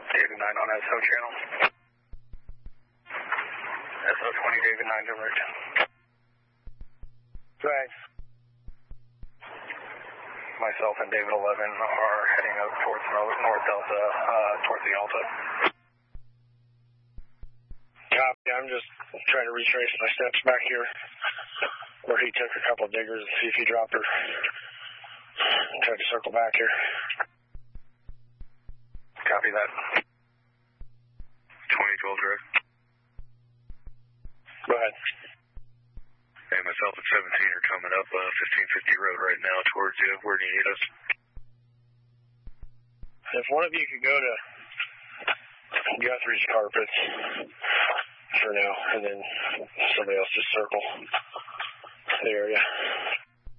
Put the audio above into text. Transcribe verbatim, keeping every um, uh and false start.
David nine on S O channel. S O twenty, David nine direct. Thanks. Myself and David eleven are heading out towards North, North Delta, uh, towards the Alta. Copy. I'm just trying to retrace my steps back here where he took a couple of diggers and see if he dropped her. Tried to circle back here. Copy that. twenty twelve direct. Go ahead. Hey, myself and seventeen are coming up uh, fifteen fifty road right now towards you. Where do you need us? If one of you could go to Guthrie's Carpets for now, and then somebody else just circle the area.